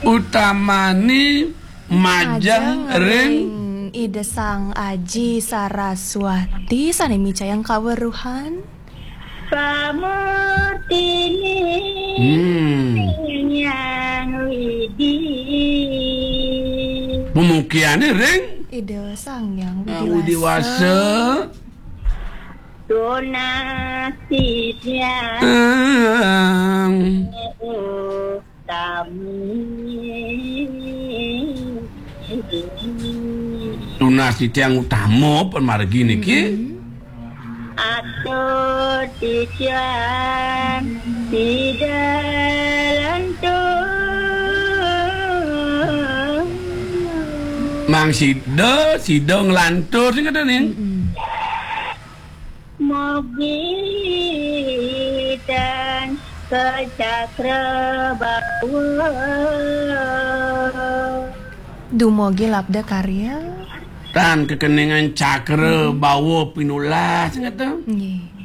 utamani majang ring Ida Sang Aji Saraswati sanemi cayang kaweruhan Pamurtini yang widi pumukiane ring Ida Sang Yang Widiwasa donasinya tunasi tiang utama pemargi niki atau tiang tidak lantur mang sida nglantur sing kata ning mogi dan kecakra bawa Dumogi labda karya tan kekeningan cakra bawa pinulas sing kata nggih